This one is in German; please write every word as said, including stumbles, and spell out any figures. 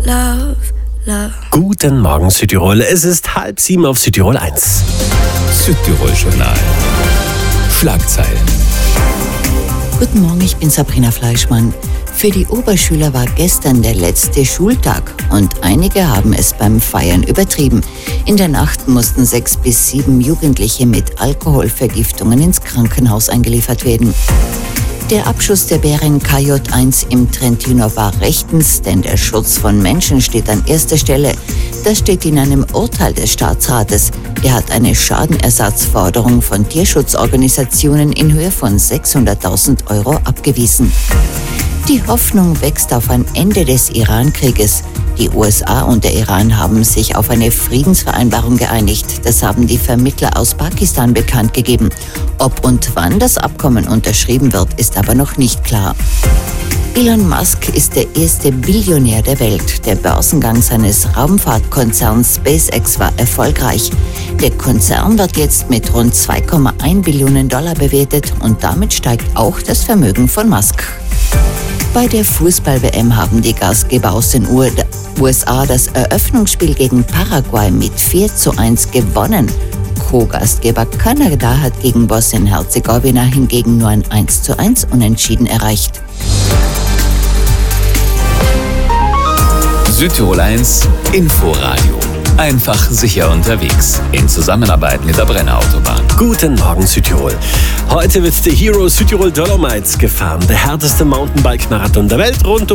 love, love. Guten Morgen Südtirol, es ist halb sieben auf Südtirol eins. Südtirol-Journal. Schlagzeilen. Guten Morgen, ich bin Sabrina Fleischmann. Für die Oberschüler war gestern der letzte Schultag und einige haben es beim Feiern übertrieben. In der Nacht mussten sechs bis sieben Jugendliche mit Alkoholvergiftungen ins Krankenhaus eingeliefert werden. Der Abschuss der Bären K J eins im Trentino war rechtens, denn der Schutz von Menschen steht an erster Stelle. Das steht in einem Urteil des Staatsrates. Er hat eine Schadenersatzforderung von Tierschutzorganisationen in Höhe von sechshunderttausend Euro abgewiesen. Die Hoffnung wächst auf ein Ende des Iran-Krieges. Die U S A und der Iran haben sich auf eine Friedensvereinbarung geeinigt. Das haben die Vermittler aus Pakistan bekannt gegeben. Ob und wann das Abkommen unterschrieben wird, ist aber noch nicht klar. Elon Musk ist der erste Billionär der Welt. Der Börsengang seines Raumfahrtkonzerns SpaceX war erfolgreich. Der Konzern wird jetzt mit rund zwei Komma eins Billionen Dollar bewertet und damit steigt auch das Vermögen von Musk. Bei der Fußball-W M haben die Gastgeber aus den U S A das Eröffnungsspiel gegen Paraguay mit vier zu eins gewonnen. Co-Gastgeber Kanada hat gegen Bosnien-Herzegowina hingegen nur ein eins zu eins Unentschieden erreicht. Südtirol eins Inforadio. Einfach sicher unterwegs. In Zusammenarbeit mit der Brenner Autobahn. Guten Morgen Südtirol. Heute wird der Hero Südtirol Dolomites gefahren, der härteste Mountainbike-Marathon der Welt rund um